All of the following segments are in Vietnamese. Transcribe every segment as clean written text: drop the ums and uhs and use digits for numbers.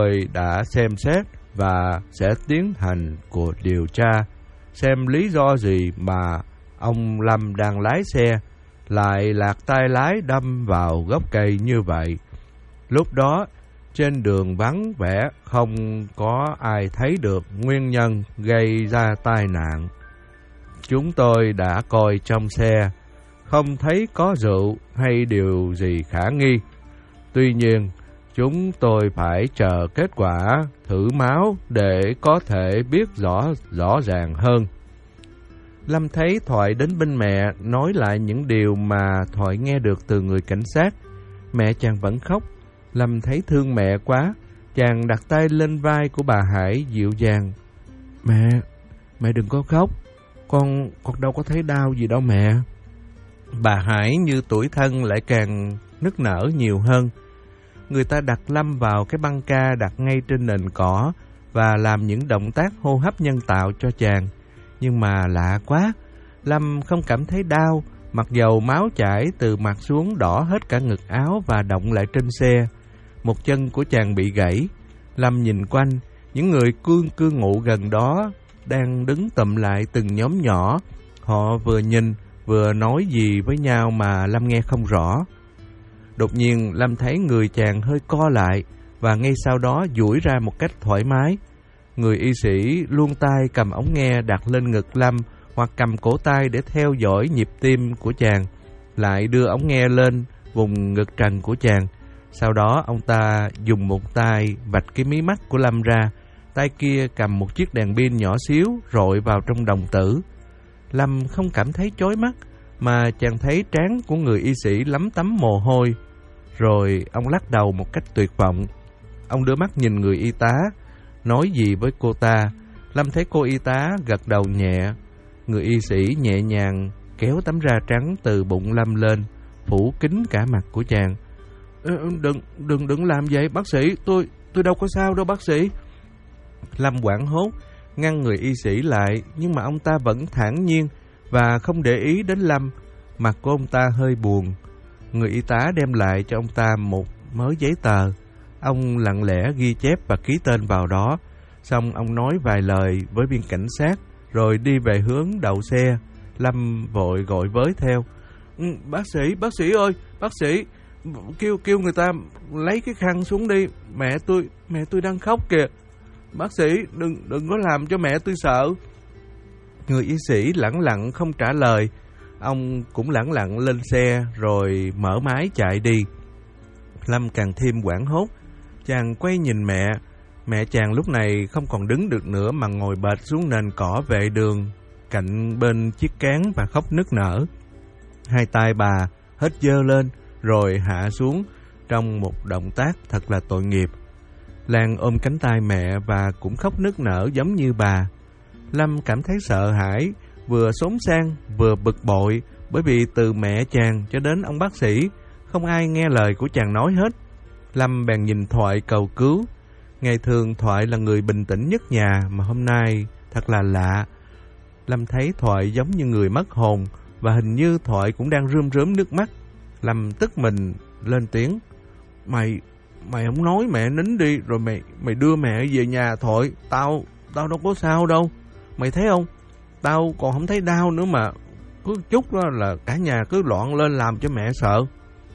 tôi đã xem xét và sẽ tiến hành cuộc điều tra, xem lý do gì mà ông Lâm đang lái xe lại lạc tay lái đâm vào gốc cây như vậy. Lúc đó, trên đường vắng vẻ không có ai thấy được nguyên nhân gây ra tai nạn. Chúng tôi đã coi trong xe, không thấy có rượu hay điều gì khả nghi. Tuy nhiên, chúng tôi phải chờ kết quả thử máu để có thể biết rõ ràng hơn. Lâm thấy Thoại đến bên mẹ nói lại những điều mà Thoại nghe được từ người cảnh sát. Mẹ chàng vẫn khóc. Lâm thấy thương mẹ quá, chàng đặt tay lên vai của bà Hải dịu dàng. Mẹ đừng có khóc, con đâu có thấy đau gì đâu mẹ. Bà Hải như tủi thân lại càng nức nở nhiều hơn. Người ta đặt Lâm vào cái băng ca đặt ngay trên nền cỏ và làm những động tác hô hấp nhân tạo cho chàng. Nhưng mà lạ quá, Lâm không cảm thấy đau, mặc dầu máu chảy từ mặt xuống đỏ hết cả ngực áo và đọng lại trên xe. Một chân của chàng bị gãy. Lâm nhìn quanh, những người cư ngụ gần đó đang đứng tụm lại từng nhóm nhỏ. Họ vừa nhìn, vừa nói gì với nhau mà Lâm nghe không rõ. Đột nhiên Lâm thấy người chàng hơi co lại và ngay sau đó duỗi ra một cách thoải mái. Người y sĩ luôn tay cầm ống nghe đặt lên ngực Lâm hoặc cầm cổ tay để theo dõi nhịp tim của chàng, lại đưa ống nghe lên vùng ngực trần của chàng. Sau đó ông ta dùng một tay vạch cái mí mắt của Lâm ra, tay kia cầm một chiếc đèn pin nhỏ xíu rọi vào trong đồng tử. Lâm không cảm thấy chói mắt, mà chàng thấy trán của người y sĩ lấm tấm mồ hôi. Rồi ông lắc đầu một cách tuyệt vọng. Ông đưa mắt nhìn người y tá, nói gì với cô ta. Lâm thấy cô y tá gật đầu nhẹ. Người y sĩ nhẹ nhàng kéo tấm da trắng từ bụng Lâm lên, phủ kín cả mặt của chàng. Đừng làm vậy bác sĩ, tôi đâu có sao đâu bác sĩ. Lâm hoảng hốt ngăn người y sĩ lại, nhưng mà ông ta vẫn thản nhiên và không để ý đến Lâm. Mặt của ông ta hơi buồn. Người y tá đem lại cho ông ta một mớ giấy tờ. Ông lặng lẽ ghi chép và ký tên vào đó. Xong ông nói vài lời với viên cảnh sát, rồi đi về hướng đậu xe. Lâm vội gọi với theo. Bác sĩ ơi, bác sĩ, kêu người ta lấy cái khăn xuống đi, mẹ tôi đang khóc kìa. Bác sĩ, đừng có làm cho mẹ tôi sợ. Người y sĩ lẳng lặng không trả lời. Ông cũng lẳng lặng lên xe rồi mở máy chạy đi. Lâm càng thêm hoảng hốt. Chàng quay nhìn mẹ. Mẹ chàng lúc này không còn đứng được nữa mà ngồi bệt xuống nền cỏ vệ đường cạnh bên chiếc cán và khóc nức nở. Hai tay bà hết giơ lên rồi hạ xuống trong một động tác thật là tội nghiệp. Lan ôm cánh tay mẹ và cũng khóc nức nở giống như bà. Lâm cảm thấy sợ hãi, vừa xốn sang vừa bực bội, bởi vì từ mẹ chàng cho đến ông bác sĩ, không ai nghe lời của chàng nói hết. Lâm bèn nhìn Thoại cầu cứu. Ngày thường Thoại là người bình tĩnh nhất nhà, mà hôm nay thật là lạ. Lâm thấy Thoại giống như người mất hồn, và hình như Thoại cũng đang rơm rớm nước mắt. Lâm tức mình lên tiếng. Mày không nói mẹ nín đi, rồi mày đưa mẹ về nhà Thoại. Tao đâu có sao đâu. Mày thấy không? Tao còn không thấy đau nữa mà cứ chút đó là cả nhà cứ loạn lên làm cho mẹ sợ.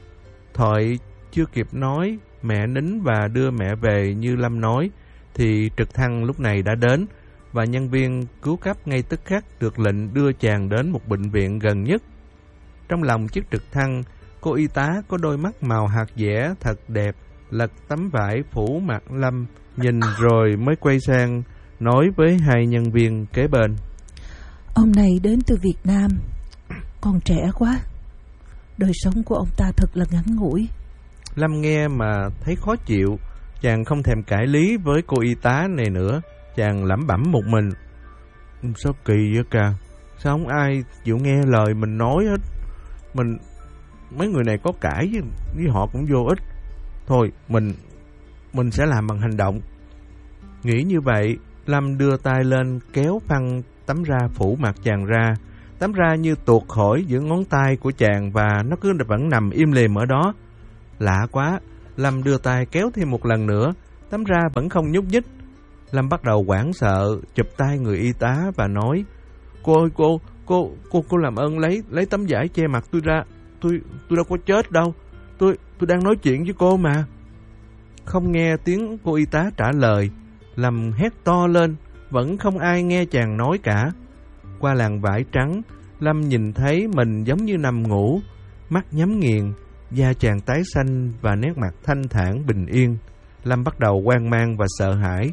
Thoại chưa kịp nói, mẹ nín và đưa mẹ về như Lâm nói, thì trực thăng lúc này đã đến, và nhân viên cứu cấp ngay tức khắc được lệnh đưa chàng đến một bệnh viện gần nhất. Trong lòng chiếc trực thăng, cô y tá có đôi mắt màu hạt dẻ thật đẹp, lật tấm vải phủ mặt Lâm, nhìn rồi mới quay sang nói với hai nhân viên kế bên. Ông này đến từ Việt Nam, còn trẻ quá. Đời sống của ông ta thật là ngắn ngủi. Lâm nghe mà thấy khó chịu. Chàng không thèm cãi lý với cô y tá này nữa. Chàng lẩm bẩm một mình. Sao kỳ vậy cả? Sao không ai chịu nghe lời mình nói hết? Mấy người này có cãi với họ cũng vô ích. Thôi mình sẽ làm bằng hành động. Nghĩ như vậy, Lâm đưa tay lên kéo phăng tấm da phủ mặt chàng ra. Tấm da như tuột khỏi giữa ngón tay của chàng và nó cứ vẫn nằm im lìm ở đó. Lạ quá, Lâm đưa tay kéo thêm một lần nữa Tấm da vẫn không nhúc nhích. Lâm bắt đầu hoảng sợ, chụp tay người y tá và nói: Cô ơi, cô làm ơn lấy tấm vải che mặt tôi ra. Tôi đâu có chết đâu. Tôi đang nói chuyện với cô mà. Không nghe tiếng cô y tá trả lời, Lâm hét to lên, vẫn không ai nghe chàng nói cả. Qua làn vải trắng, Lâm nhìn thấy mình giống như nằm ngủ, mắt nhắm nghiền, da chàng tái xanh và nét mặt thanh thản bình yên. Lâm bắt đầu hoang mang và sợ hãi.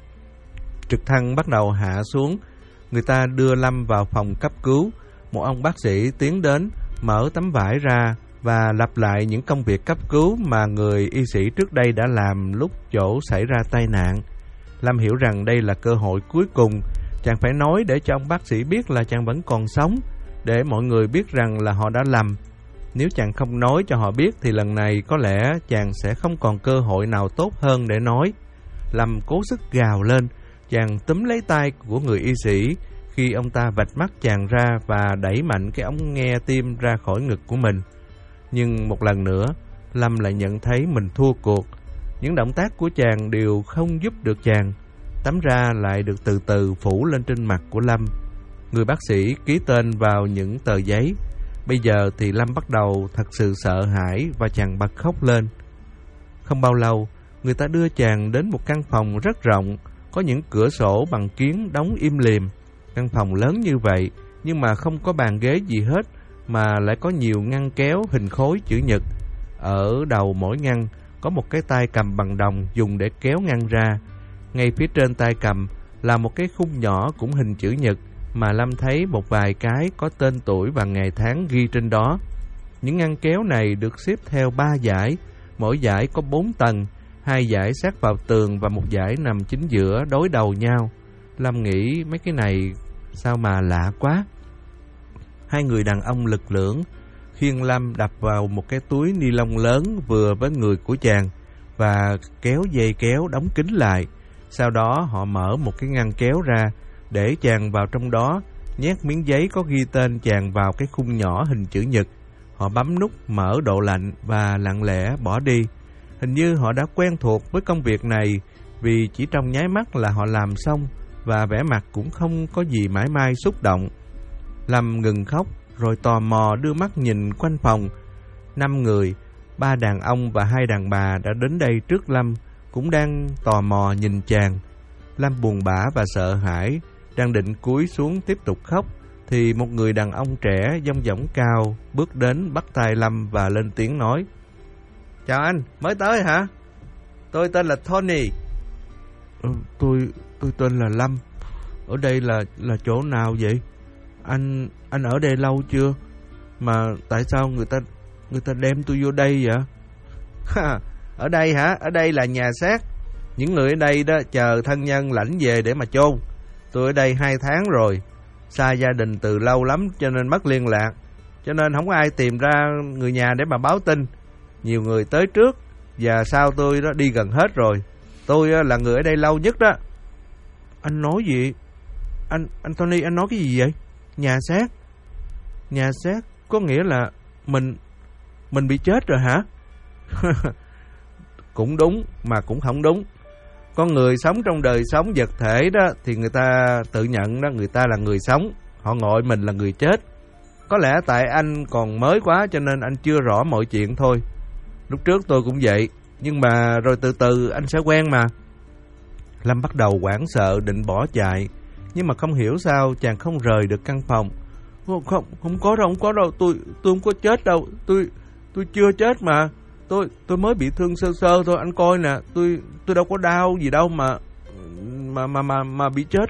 Trực thăng bắt đầu hạ xuống. Người ta đưa Lâm vào phòng cấp cứu. Một ông bác sĩ tiến đến, mở tấm vải ra và lặp lại những công việc cấp cứu mà người y sĩ trước đây đã làm lúc chỗ xảy ra tai nạn. Lâm hiểu rằng đây là cơ hội cuối cùng. Chàng phải nói để cho ông bác sĩ biết là chàng vẫn còn sống, để mọi người biết rằng là họ đã lầm. Nếu chàng không nói cho họ biết thì lần này có lẽ chàng sẽ không còn cơ hội nào tốt hơn để nói. Lâm cố sức gào lên. Chàng túm lấy tay của người y sĩ khi ông ta vạch mắt chàng ra và đẩy mạnh cái ống nghe tim ra khỏi ngực của mình. Nhưng một lần nữa, Lâm lại nhận thấy mình thua cuộc. Những động tác của chàng đều không giúp được chàng. Tấm da lại được từ từ phủ lên trên mặt của Lâm. Người bác sĩ ký tên vào những tờ giấy. Bây giờ thì Lâm bắt đầu thật sự sợ hãi và chàng bật khóc lên. Không bao lâu, người ta đưa chàng đến một căn phòng rất rộng, có những cửa sổ bằng kiếng đóng im lìm. Căn phòng lớn như vậy, nhưng mà không có bàn ghế gì hết, mà lại có nhiều ngăn kéo hình khối chữ nhật. Ở đầu mỗi ngăn có một cái tay cầm bằng đồng dùng để kéo ngăn ra. Ngay phía trên tay cầm là một cái khung nhỏ cũng hình chữ nhật, mà Lâm thấy một vài cái có tên tuổi và ngày tháng ghi trên đó. Những ngăn kéo này được xếp theo 3 dãy, mỗi dãy có 4 tầng, 2 dãy sát vào tường và một dãy nằm chính giữa đối đầu nhau. Lâm nghĩ mấy cái này sao mà lạ quá. Hai người đàn ông lực lưỡng khiêng Lâm đập vào một cái túi ni lông lớn vừa với người của chàng và kéo dây kéo đóng kín lại. Sau đó họ mở một cái ngăn kéo ra, để chàng vào trong đó, nhét miếng giấy có ghi tên chàng vào cái khung nhỏ hình chữ nhật. Họ bấm nút mở độ lạnh và lặng lẽ bỏ đi. Hình như họ đã quen thuộc với công việc này, vì chỉ trong nháy mắt là họ làm xong và vẻ mặt cũng không có gì mãi mai xúc động. Lâm ngừng khóc rồi tò mò đưa mắt nhìn quanh phòng. 5 người, 3 đàn ông và 2 đàn bà đã đến đây trước Lâm, cũng đang tò mò nhìn chàng. Lâm buồn bã và sợ hãi, đang định cúi xuống tiếp tục khóc thì một người đàn ông trẻ dong dỏng cao bước đến bắt tay Lâm và lên tiếng nói: Chào anh, mới tới hả? Tôi tên là Tony. Tôi tên là Lâm. Ở đây là chỗ nào vậy? Anh ở đây lâu chưa? Mà tại sao người ta đem tôi vô đây vậy? Ở đây hả? Ở đây là nhà xác. Những người ở đây đó chờ thân nhân lãnh về để mà chôn. Tôi ở đây 2 tháng rồi, xa gia đình từ lâu lắm cho nên mất liên lạc, cho nên không có ai tìm ra người nhà để mà báo tin. Nhiều người tới trước và sau tôi đó đi gần hết rồi. Tôi là người ở đây lâu nhất đó. Anh nói gì? Anh Tony, anh nói cái gì vậy? Nhà xác? Nhà xác có nghĩa là mình bị chết rồi hả? Cũng đúng mà cũng không đúng. Con người sống trong đời sống vật thể đó thì người ta tự nhận đó người ta là người sống, họ gọi mình là người chết. Có lẽ tại anh còn mới quá cho nên anh chưa rõ mọi chuyện thôi. Lúc trước tôi cũng vậy, nhưng mà rồi từ từ anh sẽ quen mà. Lâm bắt đầu hoảng sợ định bỏ chạy, nhưng mà không hiểu sao chàng không rời được căn phòng. Không có đâu, tôi không có chết đâu, tôi chưa chết mà. Tôi mới bị thương sơ sơ thôi, anh coi nè, tôi đâu có đau gì đâu mà bị chết.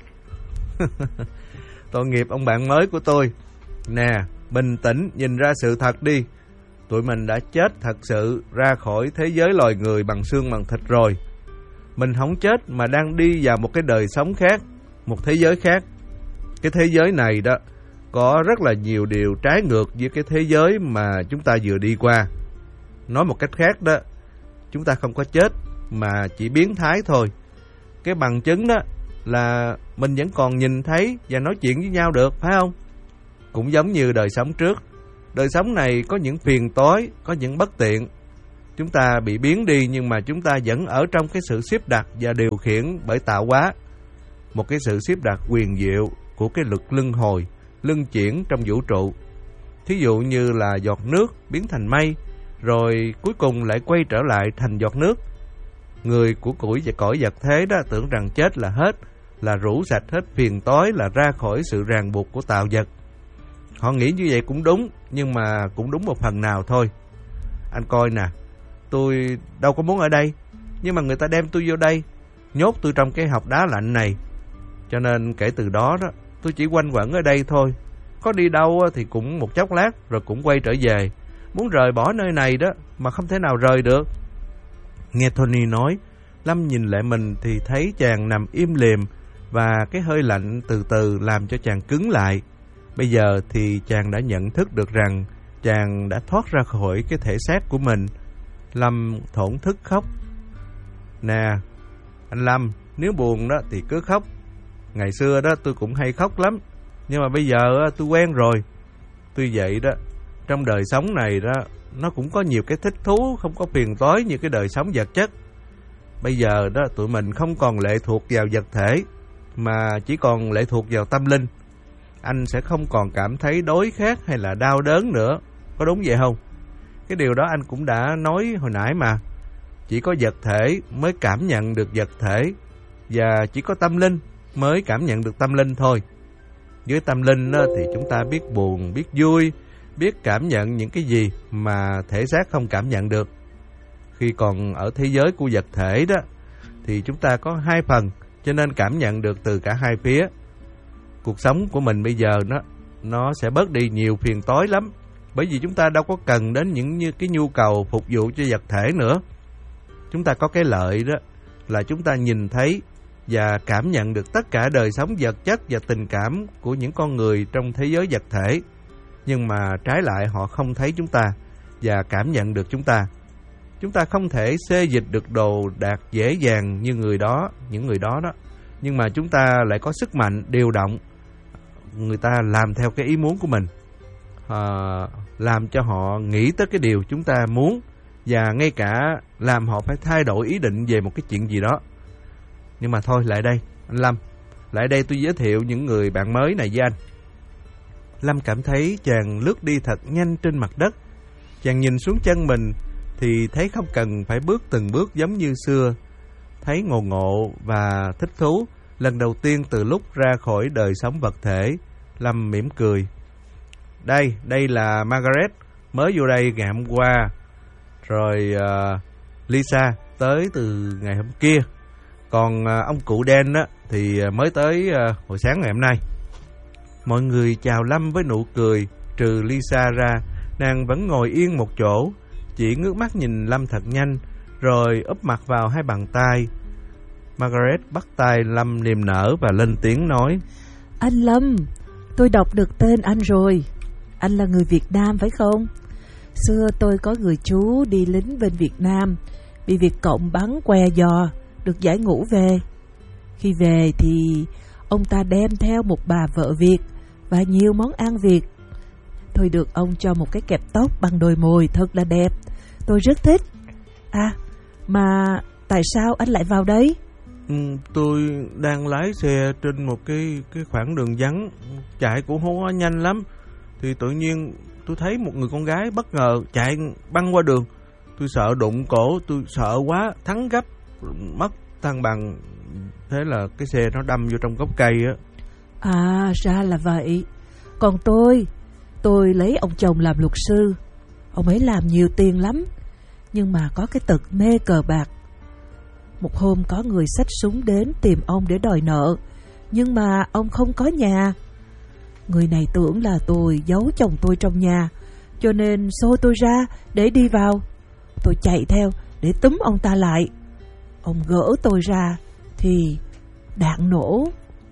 Tội nghiệp ông bạn mới của tôi. Nè, bình tĩnh nhìn ra sự thật đi. Tụi mình đã chết thật sự ra khỏi thế giới loài người bằng xương bằng thịt rồi. Mình không chết mà đang đi vào một cái đời sống khác, một thế giới khác. Cái thế giới này đó có rất là nhiều điều trái ngược với cái thế giới mà chúng ta vừa đi qua. Nói một cách khác đó, chúng ta không có chết mà chỉ biến thái thôi. Cái bằng chứng đó là mình vẫn còn nhìn thấy và nói chuyện với nhau được, phải không? Cũng giống như đời sống trước. Đời sống này có những phiền toái, có những bất tiện. Chúng ta bị biến đi nhưng mà chúng ta vẫn ở trong cái sự xếp đặt và điều khiển bởi tạo hóa. Một cái sự xếp đặt quyền diệu của cái luật luân hồi, luân chuyển trong vũ trụ. Thí dụ như là giọt nước biến thành mây, rồi cuối cùng lại quay trở lại thành giọt nước. Người của cõi vật thế đó tưởng rằng chết là hết, là rũ sạch hết phiền toái, là ra khỏi sự ràng buộc của tạo vật. Họ nghĩ như vậy cũng đúng, nhưng mà cũng đúng một phần nào thôi. Anh coi nè, tôi đâu có muốn ở đây, nhưng mà người ta đem tôi vô đây, nhốt tôi trong cái hộc đá lạnh này. Cho nên kể từ đó đó, tôi chỉ quanh quẩn ở đây thôi. Có đi đâu thì cũng một chốc lát rồi cũng quay trở về. Muốn rời bỏ nơi này đó mà không thể nào rời được. Nghe Tony nói, Lâm nhìn lại mình thì thấy chàng nằm im lìm, và cái hơi lạnh từ từ làm cho chàng cứng lại. Bây giờ thì chàng đã nhận thức được rằng chàng đã thoát ra khỏi cái thể xác của mình. Lâm thổn thức khóc. Nè, anh Lâm, nếu buồn đó thì cứ khóc. Ngày xưa đó tôi cũng hay khóc lắm, nhưng mà bây giờ tôi quen rồi. Tuy vậy đó, trong đời sống này đó, nó cũng có nhiều cái thích thú, không có phiền toái như cái đời sống vật chất. Bây giờ đó, tụi mình không còn lệ thuộc vào vật thể, mà chỉ còn lệ thuộc vào tâm linh. Anh sẽ không còn cảm thấy đói khát hay là đau đớn nữa. Có đúng vậy không? Cái điều đó anh cũng đã nói hồi nãy mà. Chỉ có vật thể mới cảm nhận được vật thể, và chỉ có tâm linh mới cảm nhận được tâm linh thôi. Với tâm linh đó, thì chúng ta biết buồn, biết vui, biết cảm nhận những cái gì mà thể xác không cảm nhận được. Khi còn ở thế giới của vật thể đó, thì chúng ta có hai phần, cho nên cảm nhận được từ cả hai phía. Cuộc sống của mình bây giờ nó sẽ bớt đi nhiều phiền toái lắm, bởi vì chúng ta đâu có cần đến những như cái nhu cầu phục vụ cho vật thể nữa. Chúng ta có cái lợi đó là chúng ta nhìn thấy và cảm nhận được tất cả đời sống vật chất và tình cảm của những con người trong thế giới vật thể. Nhưng mà trái lại họ không thấy chúng ta và cảm nhận được chúng ta. Chúng ta không thể xê dịch được đồ đạc dễ dàng như những người đó đó. Nhưng mà chúng ta lại có sức mạnh điều động người ta làm theo cái ý muốn của mình, làm cho họ nghĩ tới cái điều chúng ta muốn, và ngay cả làm họ phải thay đổi ý định về một cái chuyện gì đó. Nhưng mà thôi, lại đây anh Lâm, lại đây tôi giới thiệu những người bạn mới này với anh. Lâm cảm thấy chàng lướt đi thật nhanh trên mặt đất. Chàng nhìn xuống chân mình thì thấy không cần phải bước từng bước giống như xưa. Thấy ngộ và thích thú lần đầu tiên từ lúc ra khỏi đời sống vật thể. Lâm mỉm cười. Đây là Margaret, mới vô đây ngày hôm qua. Rồi Lisa tới từ ngày hôm kia. Còn ông cụ Dan á thì mới tới hồi sáng ngày hôm nay. Mọi người chào Lâm với nụ cười, trừ Lisa ra. Nàng vẫn ngồi yên một chỗ, chỉ ngước mắt nhìn Lâm thật nhanh, rồi úp mặt vào hai bàn tay. Margaret bắt tay Lâm niềm nở và lên tiếng nói: Anh Lâm, tôi đọc được tên anh rồi. Anh là người Việt Nam phải không? Xưa tôi có người chú đi lính bên Việt Nam, bị Việt Cộng bắn que giò, được giải ngũ về. Khi về thì ông ta đem theo một bà vợ Việt và nhiều món ăn Việt. Tôi được ông cho một cái kẹp tóc bằng đồi mồi thật là đẹp. Tôi rất thích. À, mà tại sao anh lại vào đây? Tôi đang lái xe trên một cái khoảng đường vắng, chạy cũng không có nhanh lắm. Thì tự nhiên tôi thấy một người con gái bất ngờ chạy băng qua đường. Tôi sợ đụng cổ, tôi sợ quá, thắng gấp, mất thăng bằng. Thế là cái xe nó đâm vô trong gốc cây á. À, ra là vậy. Còn tôi lấy ông chồng làm luật sư. Ông ấy làm nhiều tiền lắm, nhưng mà có cái tật mê cờ bạc. Một hôm có người xách súng đến tìm ông để đòi nợ, nhưng mà ông không có nhà. Người này tưởng là tôi giấu chồng tôi trong nhà, cho nên xô tôi ra để đi vào. Tôi chạy theo để túm ông ta lại. Ông gỡ tôi ra thì đạn nổ.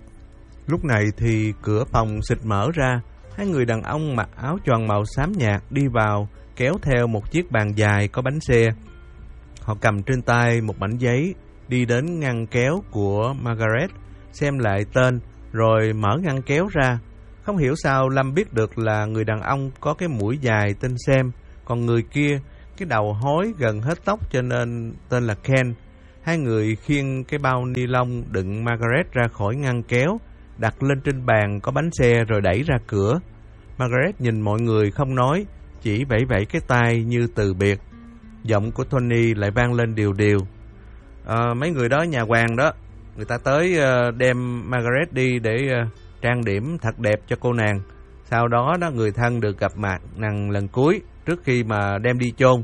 Lúc này thì cửa phòng xịt mở ra. Hai người đàn ông mặc áo choàng màu xám nhạt đi vào, kéo theo một chiếc bàn dài có bánh xe. Họ cầm trên tay một mảnh giấy, đi đến ngăn kéo của Margaret, xem lại tên, rồi mở ngăn kéo ra. Không hiểu sao Lâm biết được là người đàn ông có cái mũi dài tên Sam, còn người kia cái đầu hói gần hết tóc cho nên tên là Ken. Hai người khiêng cái bao ni lông đựng Margaret ra khỏi ngăn kéo, đặt lên trên bàn có bánh xe rồi đẩy ra cửa. Margaret nhìn mọi người không nói, chỉ vẫy vẫy cái tay như từ biệt. Giọng của Tony lại vang lên điều điều. Mấy người đó nhà hoàng đó, người ta tới đem Margaret đi để trang điểm thật đẹp cho cô nàng. Sau đó đó người thân được gặp mặt nàng lần cuối trước khi mà đem đi chôn.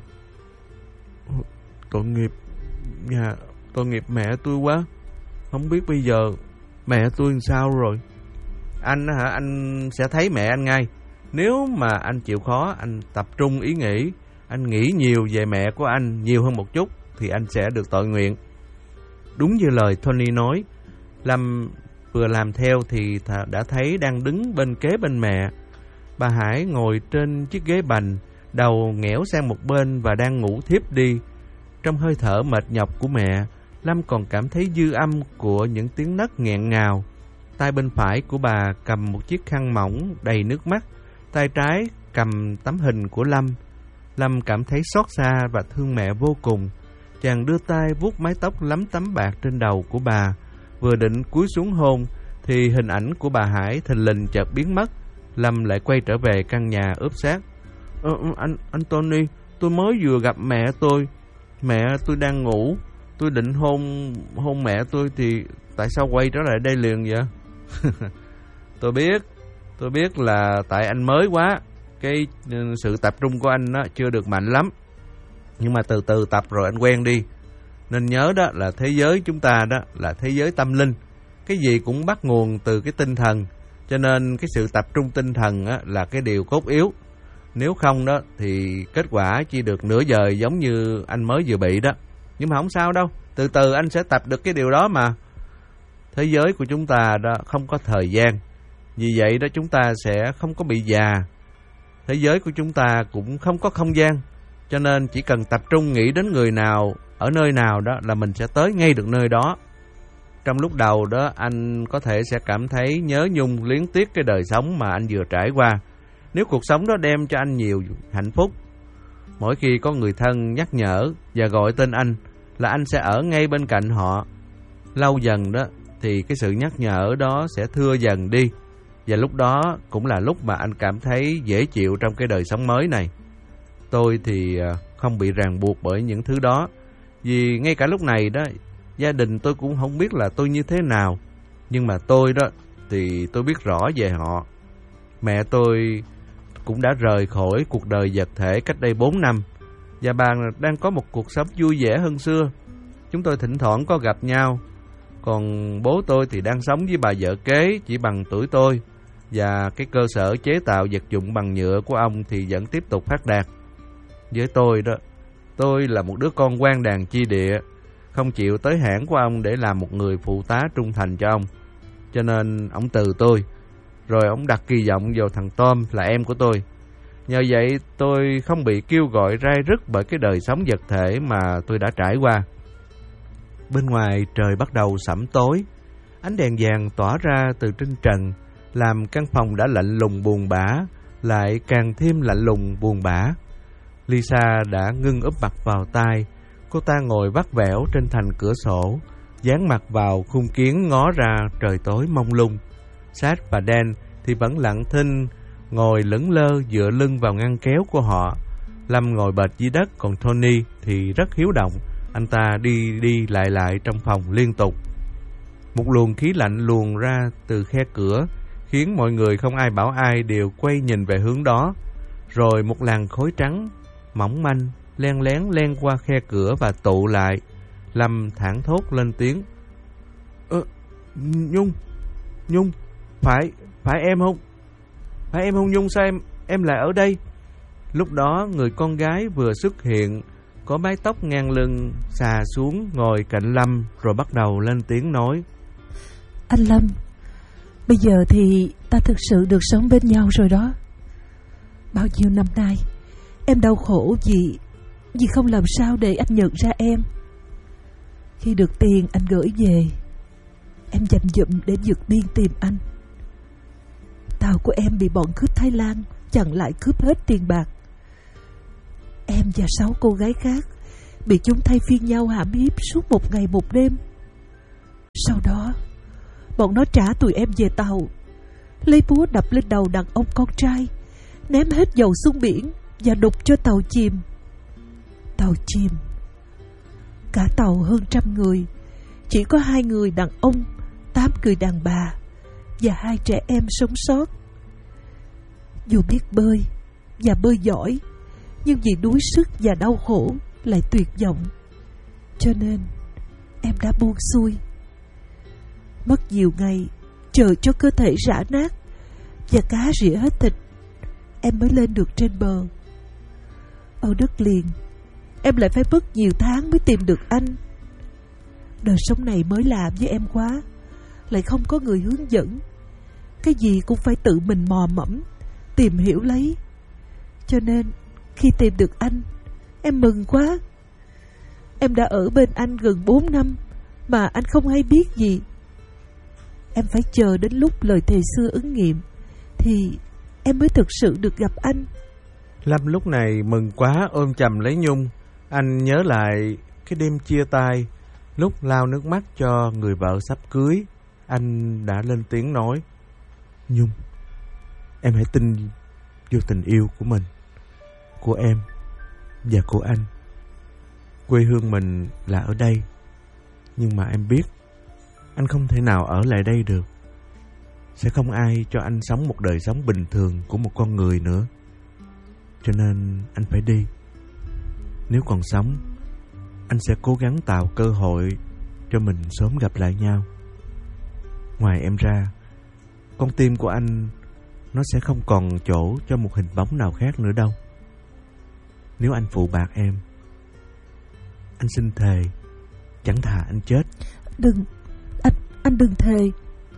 Tội nghiệp mẹ tôi quá. Không biết bây giờ mẹ tôi làm sao rồi. Anh hả? Anh sẽ thấy mẹ anh ngay. Nếu mà anh chịu khó, anh tập trung ý nghĩ, anh nghĩ nhiều về mẹ của anh nhiều hơn một chút thì anh sẽ được tội nguyện. Đúng như lời Tony nói, Lâm vừa làm theo thì đã thấy đang đứng bên kế bên mẹ. Bà Hải ngồi trên chiếc ghế bành, đầu nghẽo sang một bên và đang ngủ thiếp đi. Trong hơi thở mệt nhọc của mẹ, Lâm còn cảm thấy dư âm của những tiếng nấc nghẹn ngào. Tay bên phải của bà cầm một chiếc khăn mỏng đầy nước mắt, tay trái cầm tấm hình của Lâm. Lâm cảm thấy xót xa và thương mẹ vô cùng. Chàng đưa tay vuốt mái tóc lấm tấm bạc trên đầu của bà, vừa định cúi xuống hôn thì hình ảnh của bà Hải thình lình chợt biến mất. Lâm lại quay trở về căn nhà ướp xác. Anh Tony, tôi mới vừa gặp mẹ tôi. Mẹ tôi đang ngủ. Tôi định hôn mẹ tôi thì tại sao quay trở lại đây liền vậy? Tôi biết là tại anh mới quá, cái sự tập trung của anh đó chưa được mạnh lắm. Nhưng mà từ từ tập rồi anh quen đi. Nên nhớ đó là thế giới chúng ta đó là thế giới tâm linh. Cái gì cũng bắt nguồn từ cái tinh thần. Cho nên cái sự tập trung tinh thần á, là cái điều cốt yếu. Nếu không đó thì kết quả chỉ được nửa giờ giống như anh mới vừa bị đó. Nhưng mà không sao đâu, từ từ anh sẽ tập được cái điều đó mà. Thế giới của chúng ta đó không có thời gian, vì vậy đó chúng ta sẽ không có bị già. Thế giới của chúng ta cũng không có không gian, cho nên chỉ cần tập trung nghĩ đến người nào, ở nơi nào đó là mình sẽ tới ngay được nơi đó. Trong lúc đầu đó anh có thể sẽ cảm thấy nhớ nhung luyến tiếc cái đời sống mà anh vừa trải qua. Nếu cuộc sống đó đem cho anh nhiều hạnh phúc, mỗi khi có người thân nhắc nhở và gọi tên anh là anh sẽ ở ngay bên cạnh họ. Lâu dần đó thì cái sự nhắc nhở đó sẽ thưa dần đi. Và lúc đó cũng là lúc mà anh cảm thấy dễ chịu trong cái đời sống mới này. Tôi thì không bị ràng buộc bởi những thứ đó. Vì ngay cả lúc này đó, gia đình tôi cũng không biết là tôi như thế nào. Nhưng mà tôi đó thì tôi biết rõ về họ. Mẹ tôi cũng đã rời khỏi cuộc đời vật thể cách đây 4 năm. Và bà đang có một cuộc sống vui vẻ hơn xưa. Chúng tôi thỉnh thoảng có gặp nhau. Còn bố tôi thì đang sống với bà vợ kế chỉ bằng tuổi tôi. Và cái cơ sở chế tạo vật dụng bằng nhựa của ông thì vẫn tiếp tục phát đạt. Với tôi đó, tôi là một đứa con quan đàn chi địa, không chịu tới hãng của ông để làm một người phụ tá trung thành cho ông. Cho nên ông từ tôi. Rồi ông đặt kỳ vọng vào thằng Tom là em của tôi. Nhờ vậy tôi không bị kêu gọi rai rứt bởi cái đời sống vật thể mà tôi đã trải qua. Bên ngoài trời bắt đầu sẫm tối. Ánh đèn vàng tỏa ra từ trên trần, làm căn phòng đã lạnh lùng buồn bã lại càng thêm lạnh lùng buồn bã. Lisa đã ngưng úp mặt vào tai. Cô ta ngồi vắt vẻo trên thành cửa sổ, dán mặt vào khung kiến ngó ra trời tối mông lung. Sát và Dan thì vẫn lặng thinh, ngồi lững lơ dựa lưng vào ngăn kéo của họ. Lâm ngồi bệt dưới đất, còn Tony thì rất hiếu động. Anh ta đi lại trong phòng liên tục. Một luồng khí lạnh luồn ra từ khe cửa, khiến mọi người không ai bảo ai đều quay nhìn về hướng đó. Rồi một làn khói trắng mỏng manh len lén len qua khe cửa và tụ lại. Lâm thảng thốt lên tiếng: Nhung, phải em không? Phải em không Nhung, sao em lại ở đây? Lúc đó người con gái vừa xuất hiện, có mái tóc ngang lưng xà xuống, ngồi cạnh Lâm rồi bắt đầu lên tiếng nói: Anh Lâm, bây giờ thì ta thực sự được sống bên nhau rồi đó. Bao nhiêu năm nay em đau khổ vì không làm sao để anh nhận ra em. Khi được tiền anh gửi về, em dành dụm để vượt biên tìm anh. Tàu của em bị bọn cướp Thái Lan chặn lại cướp hết tiền bạc. Em và 6 cô gái khác bị chúng thay phiên nhau hãm hiếp suốt 1 ngày 1 đêm. Sau đó, bọn nó trả tụi em về tàu, lấy búa đập lên đầu đàn ông con trai, ném hết dầu xuống biển và đục cho tàu chìm. Tàu chìm. Cả tàu hơn 100 người, chỉ có 2 người đàn ông, 8 người đàn bà và 2 trẻ em sống sót. Dù biết bơi và bơi giỏi, nhưng vì đuối sức và đau khổ lại tuyệt vọng, cho nên em đã buông xuôi. Mất nhiều ngày chờ cho cơ thể rã nát và cá rỉa hết thịt, em mới lên được trên bờ. Ở đất liền, em lại phải mất nhiều tháng mới tìm được anh. Đời sống này mới lạ với em quá, lại không có người hướng dẫn. Cái gì cũng phải tự mình mò mẫm, tìm hiểu lấy. Cho nên khi tìm được anh, em mừng quá. Em đã ở bên anh gần 4 năm mà anh không hay biết gì. Em phải chờ đến lúc lời thề xưa ứng nghiệm thì em mới thực sự được gặp anh. Lâm lúc này mừng quá ôm chầm lấy Nhung. Anh nhớ lại cái đêm chia tay, lúc lau nước mắt cho người vợ sắp cưới, anh đã lên tiếng nói: Nhung, em hãy tin vô tình yêu của mình, của em và của anh. Quê hương mình là ở đây, nhưng mà em biết anh không thể nào ở lại đây được. Sẽ không ai cho anh sống một đời sống bình thường của một con người nữa. Cho nên anh phải đi. Nếu còn sống, anh sẽ cố gắng tạo cơ hội cho mình sớm gặp lại nhau. Ngoài em ra, con tim của anh nó sẽ không còn chỗ cho một hình bóng nào khác nữa đâu. Nếu anh phụ bạc em, anh xin thề chẳng thà anh chết. Đừng, anh đừng thề.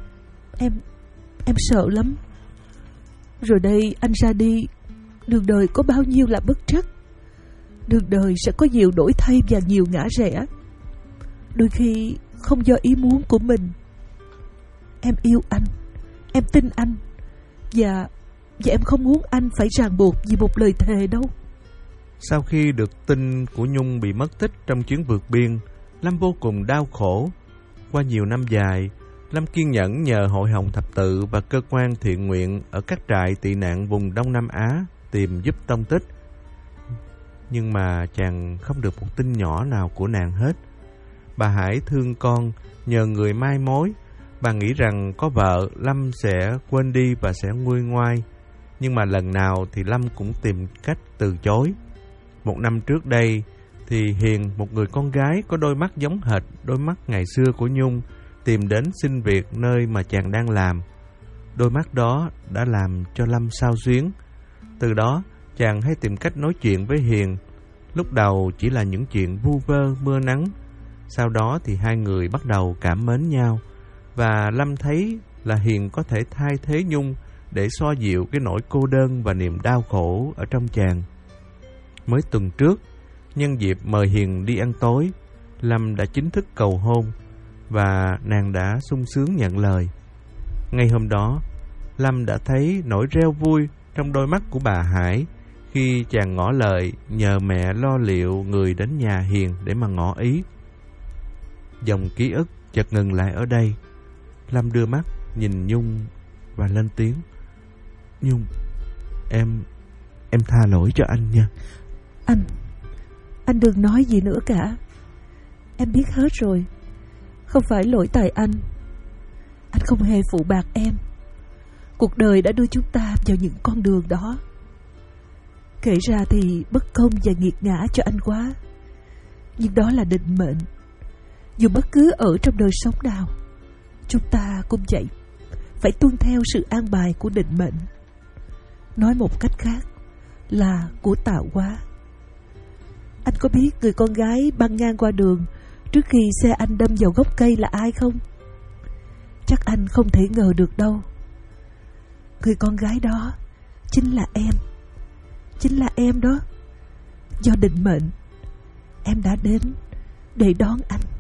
Em sợ lắm. Rồi đây anh ra đi, đường đời có bao nhiêu là bất trắc. Đường đời sẽ có nhiều đổi thay và nhiều ngã rẽ. Đôi khi không do ý muốn của mình. Em yêu anh, em tin anh, và em không muốn anh phải ràng buộc vì một lời thề đâu. Sau khi được tin của Nhung bị mất tích trong chuyến vượt biên, Lâm vô cùng đau khổ. Qua nhiều năm dài, Lâm kiên nhẫn nhờ Hội Hồng Thập Tự và cơ quan thiện nguyện ở các trại tị nạn vùng Đông Nam Á tìm giúp tông tích. Nhưng mà chàng không được một tin nhỏ nào của nàng hết. Bà Hải thương con, nhờ người mai mối. Bà nghĩ rằng có vợ, Lâm sẽ quên đi và sẽ nguôi ngoai. Nhưng mà lần nào thì Lâm cũng tìm cách từ chối. 1 năm trước đây thì Hiền, một người con gái có đôi mắt giống hệt đôi mắt ngày xưa của Nhung, tìm đến xin việc nơi mà chàng đang làm. Đôi mắt đó đã làm cho Lâm xao xuyến. Từ đó chàng hay tìm cách nói chuyện với Hiền. Lúc đầu chỉ là những chuyện vu vơ mưa nắng. Sau đó thì hai người bắt đầu cảm mến nhau. Và Lâm thấy là Hiền có thể thay thế Nhung để xoa dịu cái nỗi cô đơn và niềm đau khổ ở trong chàng. Mới tuần trước, nhân dịp mời Hiền đi ăn tối, Lâm đã chính thức cầu hôn và nàng đã sung sướng nhận lời. Ngay hôm đó, Lâm đã thấy nỗi reo vui trong đôi mắt của bà Hải khi chàng ngỏ lời nhờ mẹ lo liệu người đến nhà Hiền để mà ngỏ ý. Dòng ký ức chợt ngừng lại ở đây. Lâm đưa mắt nhìn Nhung và lên tiếng: Nhung, em tha lỗi cho anh nha. Anh đừng nói gì nữa cả. Em biết hết rồi. Không phải lỗi tại anh. Anh không hề phụ bạc em. Cuộc đời đã đưa chúng ta vào những con đường đó. Kể ra thì bất công và nghiệt ngã cho anh quá. Nhưng đó là định mệnh. Dù bất cứ ở trong đời sống nào, chúng ta cũng vậy, phải tuân theo sự an bài của định mệnh. Nói một cách khác là của tạo hóa. Anh có biết người con gái băng ngang qua đường trước khi xe anh đâm vào gốc cây là ai không? Chắc anh không thể ngờ được đâu. Người con gái đó chính là em. Chính là em đó. Do định mệnh, em đã đến để đón anh.